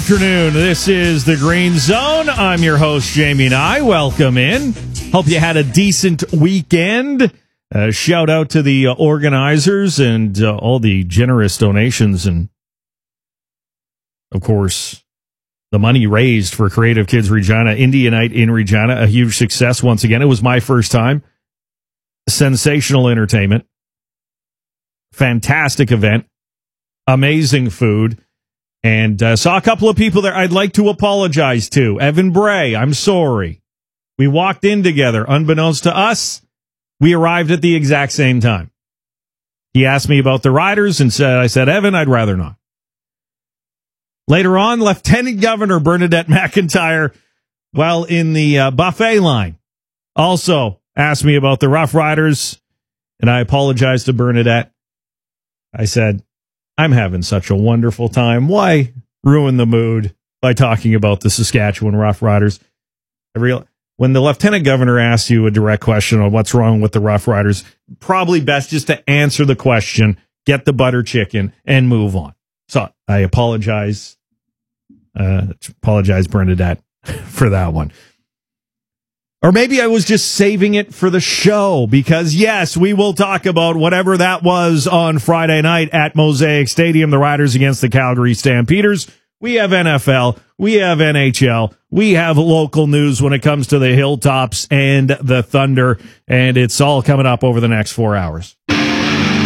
afternoon. This is the Green Zone. I'm your host, Jamie Nye. Welcome in. Hope you had a decent weekend. Shout out to the organizers and all the generous donations and, of course, the money raised for Creative Kids Regina. Indie Night in Regina, a huge success once again. It was my first time. Sensational entertainment. Fantastic event. Amazing food. And saw a couple of people there I'd like to apologize to. Evan Bray, I'm sorry. We walked in together. Unbeknownst to us, we arrived at the exact same time. He asked me about the riders and I said, Evan, I'd rather not. Later on, Lieutenant Governor Bernadette McIntyre, while in the buffet line, also asked me about the Rough Riders, and I apologized to Bernadette. I said, I'm having such a wonderful time. Why ruin the mood by talking about the Saskatchewan Rough Riders? When the Lieutenant Governor asks you a direct question on what's wrong with the Rough Riders, probably best just to answer the question, get the butter chicken, and move on. So I apologize, Bernadette, for that one. Or maybe I was just saving it for the show because, yes, we will talk about whatever that was on Friday night at Mosaic Stadium, the Riders against the Calgary Stampeders. We have NFL, we have NHL, we have local news when it comes to the Hilltops and the Thunder, and it's all coming up over the next 4 hours.